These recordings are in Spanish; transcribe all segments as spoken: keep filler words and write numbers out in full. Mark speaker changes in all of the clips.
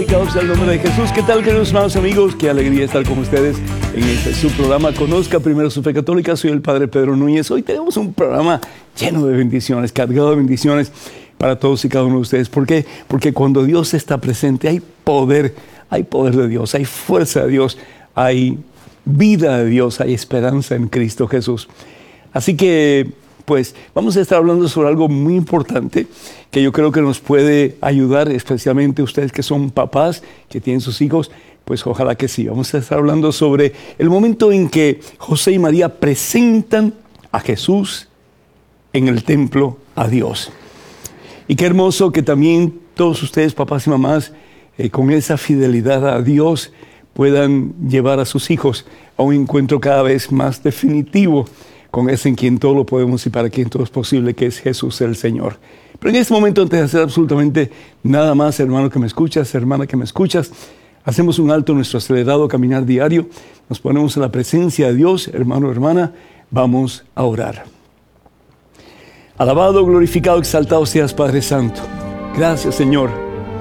Speaker 1: glorificado sea el nombre de Jesús. ¿Qué tal, queridos hermanos y amigos? Qué alegría estar con ustedes en este su programa Conozca Primero su Fe Católica. Soy el Padre Pedro Núñez. Hoy tenemos un programa lleno de bendiciones, cargado de bendiciones para todos y cada uno de ustedes. ¿Por qué? Porque cuando Dios está presente hay poder, hay poder de Dios, hay fuerza de Dios, hay vida de Dios, hay esperanza en Cristo Jesús. Así que, pues, vamos a estar hablando sobre algo muy importante que yo creo que nos puede ayudar, especialmente ustedes que son papás, que tienen sus hijos, pues ojalá que sí. Vamos a estar hablando sobre el momento en que José y María presentan a Jesús en el templo a Dios. Y qué hermoso que también todos ustedes, papás y mamás, eh, con esa fidelidad a Dios, puedan llevar a sus hijos a un encuentro cada vez más definitivo con ese en quien todo lo podemos y para quien todo es posible, que es Jesús el Señor. Pero en este momento, antes de hacer absolutamente nada más, hermano que me escuchas, hermana que me escuchas, hacemos un alto en nuestro acelerado caminar diario, nos ponemos en la presencia de Dios, hermano, hermana, vamos a orar. Alabado, glorificado, exaltado seas, Padre Santo. Gracias, Señor.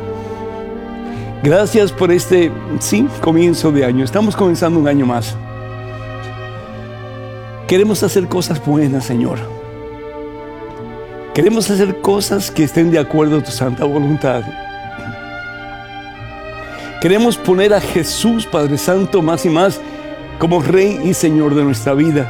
Speaker 1: Gracias por este, sí, comienzo de año. Estamos comenzando un año más. Queremos hacer cosas buenas, Señor. Queremos hacer cosas que estén de acuerdo a tu santa voluntad. Queremos poner a Jesús, Padre Santo, más y más como Rey y Señor de nuestra vida.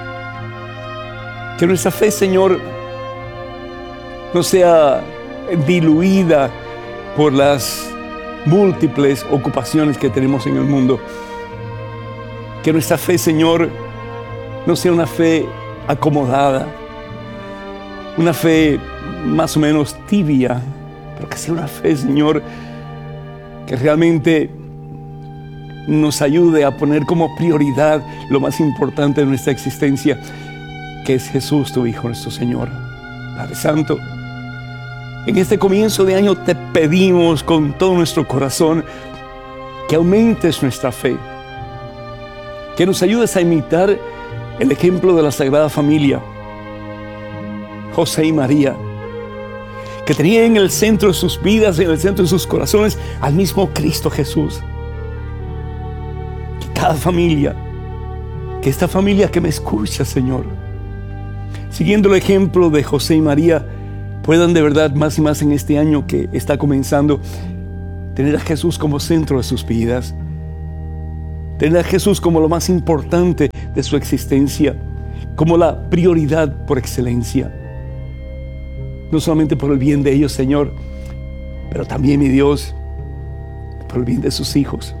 Speaker 1: Que nuestra fe, Señor, no sea diluida por las múltiples ocupaciones que tenemos en el mundo. Que nuestra fe, Señor, no sea una fe acomodada, una fe más o menos tibia, pero que sea una fe, Señor, que realmente nos ayude a poner como prioridad lo más importante de nuestra existencia, que es Jesús, tu Hijo, nuestro Señor. Padre Santo, en este comienzo de año te pedimos con todo nuestro corazón que aumentes nuestra fe, que nos ayudes a imitar el ejemplo de la Sagrada Familia, José y María, que tenían en el centro de sus vidas, en el centro de sus corazones, al mismo Cristo Jesús. Que cada familia, que esta familia que me escucha, Señor, siguiendo el ejemplo de José y María, puedan de verdad más y más en este año que está comenzando, tener a Jesús como centro de sus vidas, tener a Jesús como lo más importante de su existencia, como la prioridad por excelencia. No solamente por el bien de ellos, Señor, pero también, mi Dios, por el bien de sus hijos.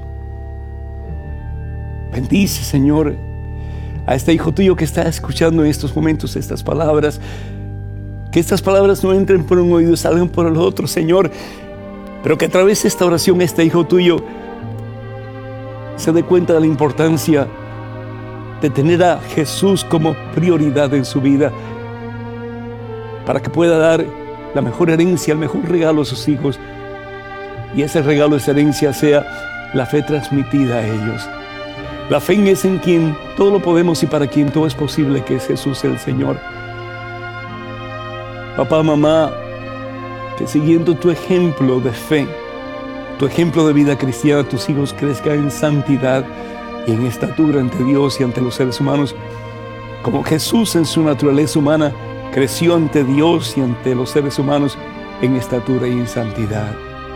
Speaker 1: Bendice, Señor, a este hijo tuyo que está escuchando en estos momentos estas palabras. Que estas palabras no entren por un oído y salgan por el otro, Señor, pero que a través de esta oración este hijo tuyo se dé cuenta de la importancia de tener a Jesús como prioridad en su vida, para que pueda dar la mejor herencia, el mejor regalo a sus hijos, y ese regalo, esa herencia sea la fe transmitida a ellos. La fe en ese en quien todo lo podemos y para quien todo es posible, que es Jesús el Señor. Papá, mamá, que siguiendo tu ejemplo de fe, tu ejemplo de vida cristiana, tus hijos crezcan en santidad y en estatura ante Dios y ante los seres humanos, como Jesús en su naturaleza humana creció ante Dios y ante los seres humanos en estatura y en santidad.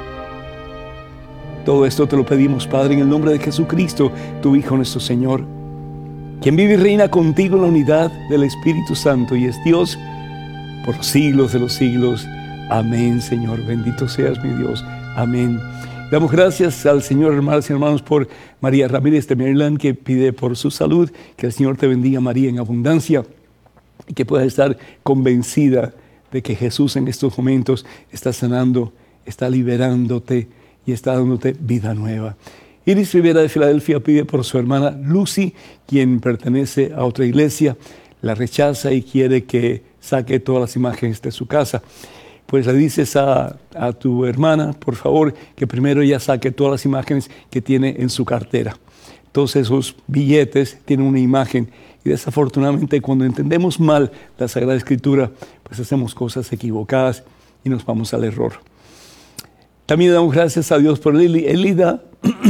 Speaker 1: Todo esto te lo pedimos, Padre, en el nombre de Jesucristo, tu Hijo nuestro Señor, quien vive y reina contigo en la unidad del Espíritu Santo y es Dios por los siglos de los siglos. Amén, Señor. Bendito seas, mi Dios. Amén. Damos gracias al Señor, hermanos y hermanos, por María Ramírez de Maryland, que pide por su salud. Que el Señor te bendiga, María, en abundancia, y que puedas estar convencida de que Jesús en estos momentos está sanando, está liberándote y está dándote vida nueva. Iris Rivera de Filadelfia pide por su hermana Lucy, quien pertenece a otra iglesia, la rechaza y quiere que saque todas las imágenes de su casa. Pues le dices a, a tu hermana, por favor, que primero ella saque todas las imágenes que tiene en su cartera. Todos esos billetes tienen una imagen, y desafortunadamente cuando entendemos mal la Sagrada Escritura, pues hacemos cosas equivocadas y nos vamos al error. También damos gracias a Dios por Lili Elida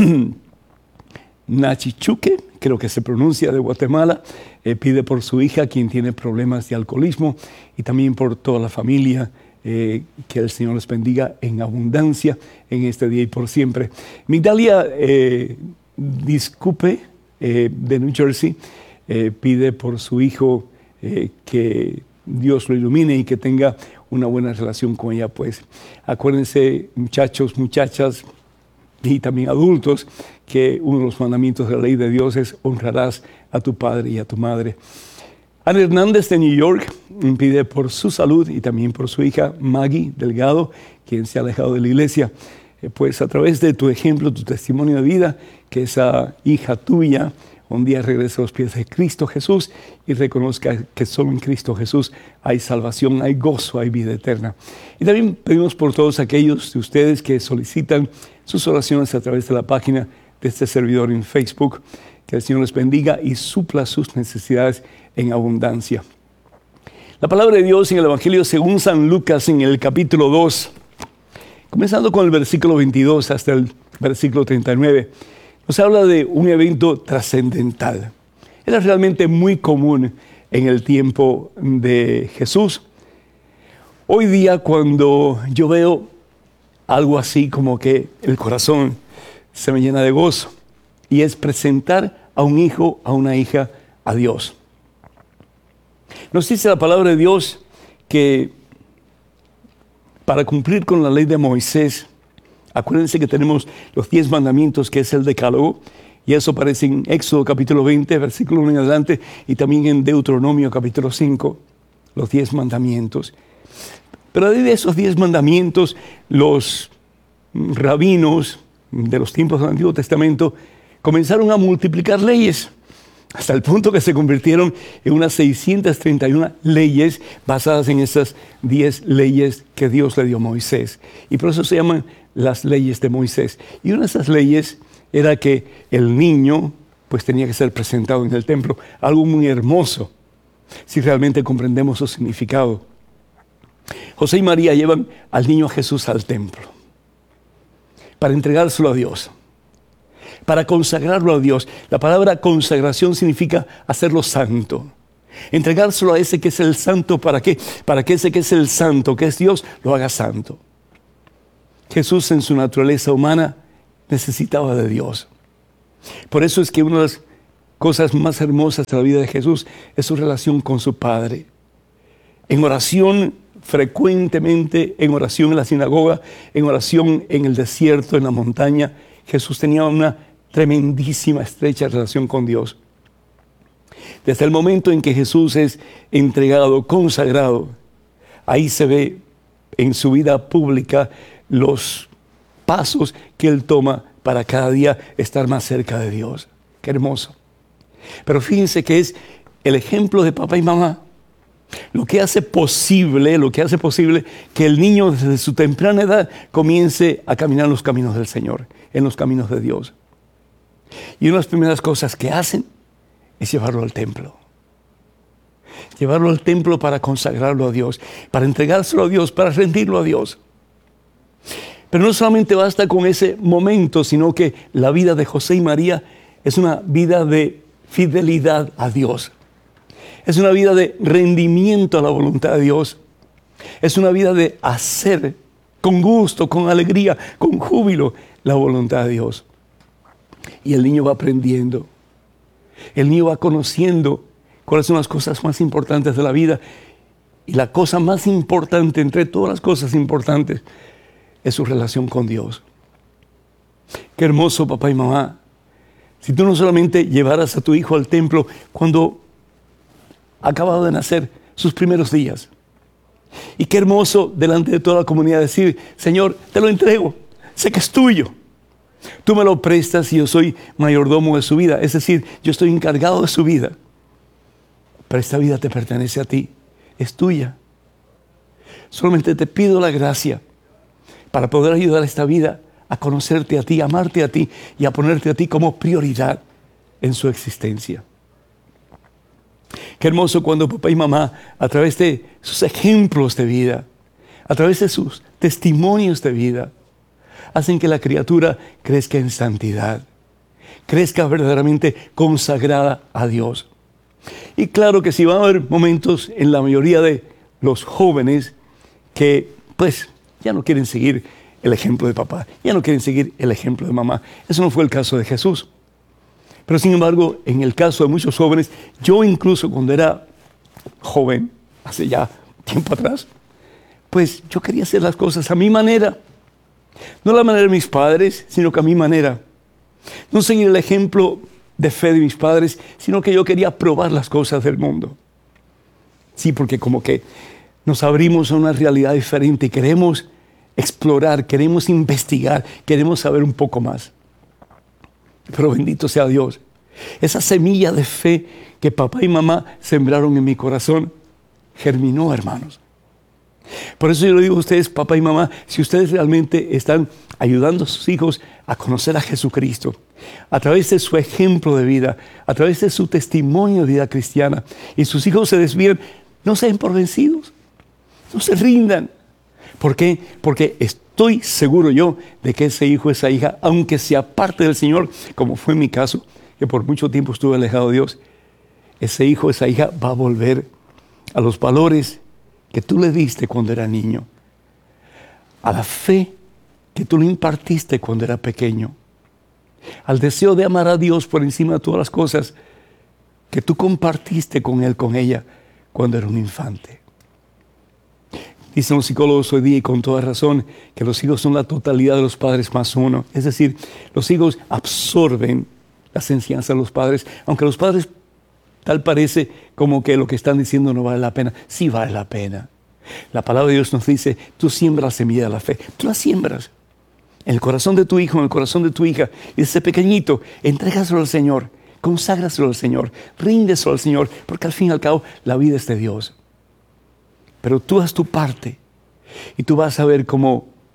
Speaker 1: Nachichuque, creo que se pronuncia, de Guatemala. Eh, pide por su hija, quien tiene problemas de alcoholismo, y también por toda la familia. Eh, que el Señor les bendiga en abundancia en este día y por siempre. Migdalia eh, Disculpe, eh, de New Jersey, eh, pide por su hijo eh, que Dios lo ilumine y que tenga una buena relación con ella. Pues acuérdense, muchachos, muchachas y también adultos, que uno de los mandamientos de la ley de Dios es: honrarás a tu padre y a tu madre. Ana Hernández de New York pide por su salud y también por su hija Maggie Delgado, quien se ha alejado de la iglesia. Eh, pues a través de tu ejemplo, tu testimonio de vida, que esa hija tuya un día regrese a los pies de Cristo Jesús y reconozca que solo en Cristo Jesús hay salvación, hay gozo, hay vida eterna. Y también pedimos por todos aquellos de ustedes que solicitan sus oraciones a través de la página de este servidor en Facebook. Que el Señor les bendiga y supla sus necesidades en abundancia. La palabra de Dios en el Evangelio según San Lucas, en el capítulo dos, comenzando con el versículo veintidós hasta el versículo treinta y nueve, nos habla de un evento trascendental. Era realmente muy común en el tiempo de Jesús. Hoy día, cuando yo veo algo así, como que el corazón se me llena de gozo, y es presentar a un hijo, a una hija, a Dios. Nos dice la palabra de Dios que para cumplir con la ley de Moisés, acuérdense que tenemos los diez mandamientos, que es el decálogo, y eso aparece en Éxodo capítulo veinte, versículo uno en adelante, y también en Deuteronomio capítulo cinco, los diez mandamientos. Pero de esos diez mandamientos, los rabinos de los tiempos del Antiguo Testamento comenzaron a multiplicar leyes, hasta el punto que se convirtieron en unas seiscientas treinta y una leyes basadas en esas diez leyes que Dios le dio a Moisés. Y por eso se llaman las leyes de Moisés. Y una de esas leyes era que el niño pues tenía que ser presentado en el templo, algo muy hermoso, si realmente comprendemos su significado. José y María llevan al niño Jesús al templo para entregárselo a Dios, para consagrarlo a Dios. La palabra consagración significa hacerlo santo. Entregárselo a ese que es el santo, ¿para qué? Para que ese que es el santo, que es Dios, lo haga santo. Jesús, en su naturaleza humana, necesitaba de Dios. Por eso es que una de las cosas más hermosas de la vida de Jesús es su relación con su Padre. En oración, frecuentemente, en oración en la sinagoga, en oración en el desierto, en la montaña, Jesús tenía una tremendísima, estrecha relación con Dios. Desde el momento en que Jesús es entregado, consagrado, ahí se ve en su vida pública los pasos que Él toma para cada día estar más cerca de Dios. Qué hermoso. Pero fíjense que es el ejemplo de papá y mamá lo que hace posible, lo que hace posible que el niño desde su temprana edad comience a caminar en los caminos del Señor, en los caminos de Dios. Y una de las primeras cosas que hacen es llevarlo al templo. Llevarlo al templo para consagrarlo a Dios, para entregárselo a Dios, para rendirlo a Dios. Pero no solamente basta con ese momento, sino que la vida de José y María es una vida de fidelidad a Dios. Es una vida de rendimiento a la voluntad de Dios. Es una vida de hacer con gusto, con alegría, con júbilo la voluntad de Dios. Y el niño va aprendiendo. El niño va conociendo cuáles son las cosas más importantes de la vida. Y la cosa más importante entre todas las cosas importantes es su relación con Dios. Qué hermoso, papá y mamá, si tú no solamente llevaras a tu hijo al templo cuando ha acabado de nacer, sus primeros días. Y qué hermoso delante de toda la comunidad decir: Señor, te lo entrego, sé que es tuyo. Tú me lo prestas y yo soy mayordomo de su vida. Es decir, yo estoy encargado de su vida. Pero esta vida te pertenece a ti, es tuya. Solamente te pido la gracia para poder ayudar a esta vida a conocerte a ti, a amarte a ti y a ponerte a ti como prioridad en su existencia. Qué hermoso cuando papá y mamá, a través de sus ejemplos de vida, a través de sus testimonios de vida, hacen que la criatura crezca en santidad, crezca verdaderamente consagrada a Dios. Y claro que sí, van a haber momentos en la mayoría de los jóvenes que pues ya no quieren seguir el ejemplo de papá, ya no quieren seguir el ejemplo de mamá. Eso no fue el caso de Jesús. Pero sin embargo, en el caso de muchos jóvenes, yo incluso cuando era joven, hace ya tiempo atrás, pues yo quería hacer las cosas a mi manera. No a la manera de mis padres, sino que a mi manera. No seguir el ejemplo de fe de mis padres, sino que yo quería probar las cosas del mundo. Sí, porque como que nos abrimos a una realidad diferente y queremos explorar, queremos investigar, queremos saber un poco más. Pero bendito sea Dios. Esa semilla de fe que papá y mamá sembraron en mi corazón, germinó, hermanos. Por eso yo le digo a ustedes, papá y mamá, si ustedes realmente están ayudando a sus hijos a conocer a Jesucristo, a través de su ejemplo de vida, a través de su testimonio de vida cristiana, y sus hijos se desvían, no se den por vencidos, no se rindan. ¿Por qué? Porque estoy seguro yo de que ese hijo, esa hija, aunque se aparte del Señor, como fue mi caso, que por mucho tiempo estuve alejado de Dios, ese hijo, esa hija va a volver a los valores que tú le diste cuando era niño, a la fe que tú le impartiste cuando era pequeño, al deseo de amar a Dios por encima de todas las cosas que tú compartiste con él, con ella, cuando era un infante. Dicen los psicólogos hoy día, y con toda razón, que los hijos son la totalidad de los padres más uno. Es decir, los hijos absorben las enseñanzas de los padres, aunque los padres tal parece como que lo que están diciendo no vale la pena. Sí vale la pena. La palabra de Dios nos dice, tú siembras la semilla de la fe. Tú la siembras en el corazón de tu hijo, en el corazón de tu hija. Y desde pequeñito, entrégaselo al Señor, conságraselo al Señor, ríndeselo al Señor, porque al fin y al cabo la vida es de Dios. Pero tú haz tu parte y tú vas a ver cómo